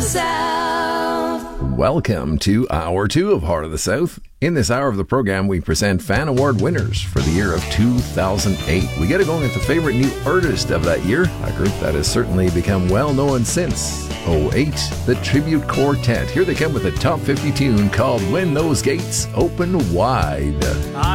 South. Welcome to Hour 2 of Heart of the South. In this hour of the program, we present Fan Award winners for the year of 2008. We get it going with the favorite new artist of that year, a group that has certainly become well-known since 08, the Tribute Quartet. Here they come with a top 50 tune called When Those Gates Open Wide.